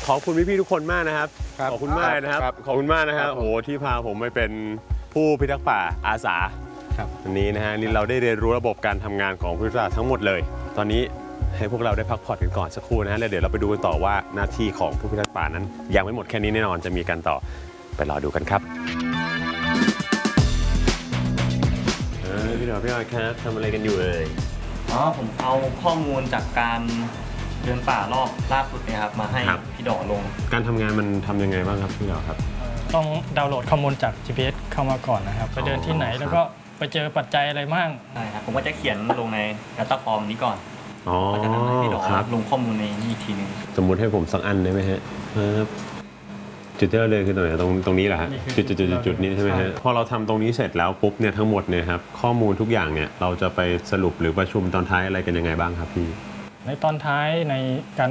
ขอบคุณพี่ๆทุกคนมากนะครับขอบคุณมากนะครับขอบคุณมากนะครับโอ้โหที่พาผมไปเป็นผู้พิทักษ์ป่าอาสาวันนี้นะฮะนี่เราได้เรียนรู้ระบบการทำงานของผู้พิทักษ์ป่าทั้งหมดเลยตอนนี้ให้พวกเราได้พักผ่อนกันก่อนสักครู่นะฮะแล้วเดี๋ยวเราไปดูกันต่อว่าหน้าที่ของผู้พิทักษ์ป่านั้นยังไม่หมดแค่นี้แน่นอนจะมีกันต่อไปรอดูกันครับพี่หน่อยพี่ออยครับทำอะไรกันอยู่เลยผมเอาข้อมูลจากการเดินป่ารอบล่าสุดเนี่ยครับมาให้พี่ดอลงการทำงานมันทำยังไงบ้างครับพี่ดอครับต้องดาวน์โหลดข้อมูลจาก GPS เข้ามาก่อนนะครับไปเดินที่ไหนแล้วก็ไปเจอปัจจัยอะไรบ้างใช่ครับผมก็จะเขียนลงใน Data Form นี้ก่อนก็จะทำให้พี่ดอลงข้อมูลในนี้อีกทีนึงสมมุติให้ผมสักอันได้ไหมฮะจุดที่เราเลยคือตรงไหนตรงนี้แหละฮะจุดนี้ใช่ไหมฮะพอเราทำตรงนี้เสร็จแล้วปุ๊บเนี่ยทั้งหมดเนี่ยครับข้อมูลทุกอย่างเนี่ยเราจะไปสรุปหรือประชุมตอนท้ายอะไรกันยังไงบ้างครับพี่ในตอนท้ายในการ